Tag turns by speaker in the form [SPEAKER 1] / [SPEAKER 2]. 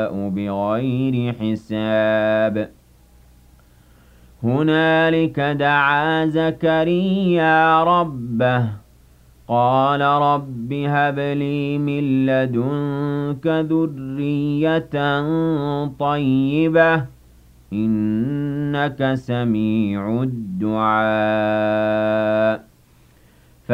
[SPEAKER 1] بغير حساب هنالك دعا زكريا ربه قال رب هب لي من لدنك ذرية طيبة إنك سميع الدعاء